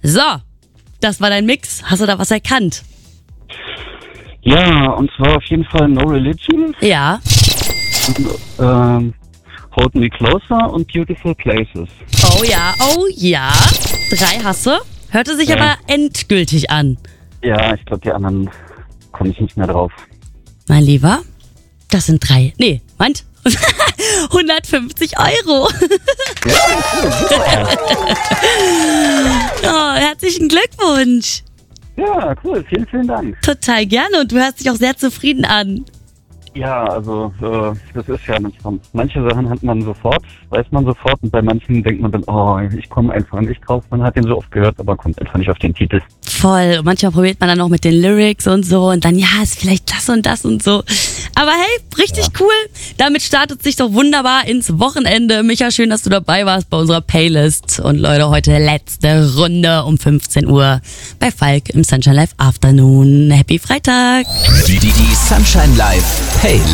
So, das war dein Mix. Hast du da was erkannt? Ja, und zwar auf jeden Fall No Religion, Ja. Hold Me Closer und Beautiful Places. Oh ja, oh ja. 3 hast du. Hörte sich Ja. aber endgültig an. Ja, ich glaube, die anderen komme ich nicht mehr drauf. Mein Lieber, das sind 3. Nee, meint 150 Euro. Oh, herzlichen Glückwunsch. Ja, cool, vielen, vielen Dank. Total gerne und du hörst dich auch sehr zufrieden an. Ja, also das ist ja manche Sachen hat man sofort, weiß man sofort und bei manchen denkt man dann, oh, ich komme einfach nicht drauf. Man hat den so oft gehört, aber kommt einfach nicht auf den Titel. Voll. Und manchmal probiert man dann auch mit den Lyrics und so und dann, ja, ist vielleicht das und so. Aber hey, richtig cool. Damit startet sich doch wunderbar ins Wochenende. Micha, schön, dass du dabei warst bei unserer Playlist. Und Leute, heute letzte Runde um 15 Uhr bei Falk im Sunshine Live Afternoon. Happy Freitag. Die Sunshine Live Playlist.